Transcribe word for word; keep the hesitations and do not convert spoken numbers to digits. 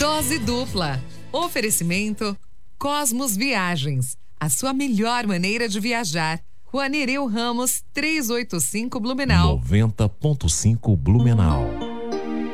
Dose dupla. Oferecimento Cosmos Viagens. A sua melhor maneira de viajar. Rua Nereu Ramos, trezentos e oitenta e cinco, Blumenau. noventa ponto cinco Blumenau.